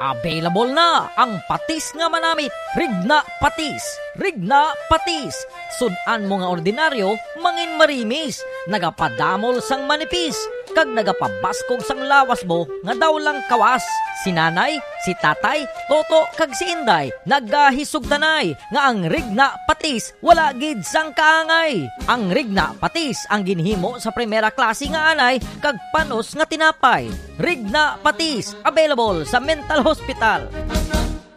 Available na ang patis nga manamit, Rigna Patis. Rigna Patis. Sudan mo nga ordinaryo, mangin marimis. Nagapadamol sang manipis. Kag nagapabaskog sang lawas mo, nga daw lang kawas. Si nanay, si tatay, toto kag si inday, nagahisog tanay. Nga ang Rigna Patis, wala gid sang kaangay. Ang Rigna Patis, ang ginhimo sa primera klase nga anay, kag panos nga tinapay. Rigna Patis, available sa mental hospital.